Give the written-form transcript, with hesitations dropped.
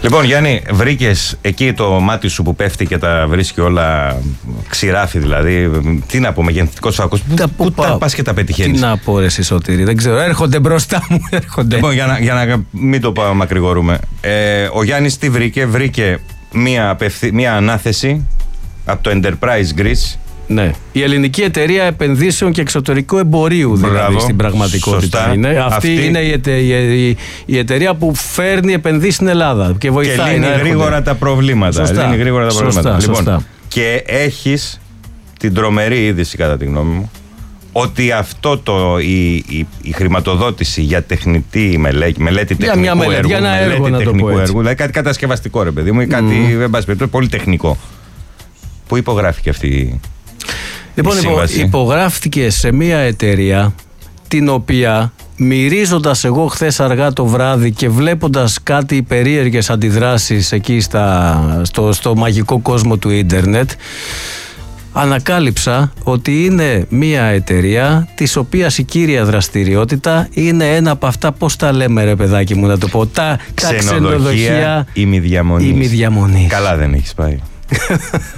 Λοιπόν, Γιάννη, βρήκες εκεί το μάτι σου που πέφτει και τα βρίσκει όλα ξηράφι, δηλαδή. Τι να πω, μεγενθητικός φάκος. Πού τα πας και τα πετυχαίνεις? Τι να πω, ρε Σωτήρη, δεν ξέρω. Έρχονται μπροστά μου, έρχονται. Λοιπόν, για να μην το μακρηγορούμε. Ο Γιάννης τι βρήκε? Βρήκε μία ανάθεση από το Enterprise Greece. Ναι. Η Ελληνική Εταιρεία Επενδύσεων και Εξωτερικού Εμπορίου, δηλαδή, στην πραγματικότητα. Σωστά. Είναι. Αυτή είναι η εταιρεία που φέρνει επενδύσεις στην Ελλάδα και βοηθάει. Και λύνει γρήγορα τα προβλήματα. Σωστά. Λοιπόν, και έχεις την τρομερή είδηση, κατά τη γνώμη μου, ότι η χρηματοδότηση για τεχνητή μελέτη τεχνικού έργου, για ένα έργο, να το πω έτσι. Δηλαδή κάτι κατασκευαστικό, ρε παιδί μου, ή κάτι πολύ τεχνικό. Πού υπογράφηκε αυτή η Λοιπόν, υπογράφτηκε σε μια εταιρεία την οποία, μυρίζοντας εγώ χθες αργά το βράδυ και βλέποντας κάτι περίεργες αντιδράσεις εκεί στο μαγικό κόσμο του ίντερνετ, ανακάλυψα ότι είναι μια εταιρεία της οποίας η κύρια δραστηριότητα είναι ένα από αυτά, πώς τα λέμε, ρε παιδάκι μου, να το πω, τα ξενοδοχεία ημιδιαμονής. ημιδιαμονής. Καλά δεν έχεις πάει.